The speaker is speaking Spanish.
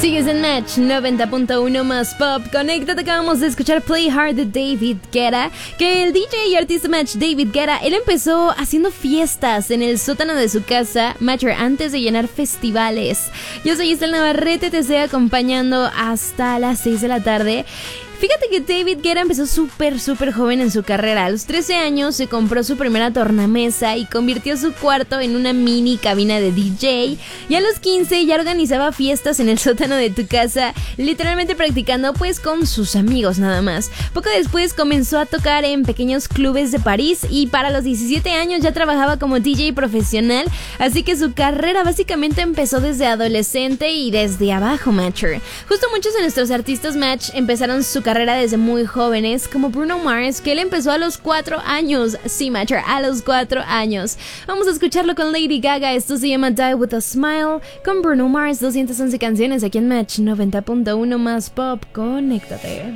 Sigues en Match 90.1 más Pop. Conéctate, acabamos de escuchar Play Hard de David Guetta. Que el DJ y artista Match David Guetta, él empezó haciendo fiestas en el sótano de su casa, Matcher, antes de llenar festivales. Yo soy Isabel Navarrete, te estoy acompañando hasta las 6 de la tarde. Fíjate que David Guetta empezó súper joven en su carrera. A los 13 años se compró su primera tornamesa y convirtió su cuarto en una mini cabina de DJ. Y a los 15 ya organizaba fiestas en el sótano de tu casa, literalmente practicando pues con sus amigos nada más. Poco después comenzó a tocar en pequeños clubes de París y para los 17 años ya trabajaba como DJ profesional. Así que su carrera básicamente empezó desde adolescente y desde abajo, Matcher. Justo muchos de nuestros artistas Match empezaron su carrera desde muy jóvenes, como Bruno Mars, que él empezó a los 4 años. Sí, Matcher, a los 4 años. Vamos a escucharlo con Lady Gaga. Esto se llama Die With A Smile con Bruno Mars. 211 canciones aquí en Match 90.1 más Pop. Conéctate.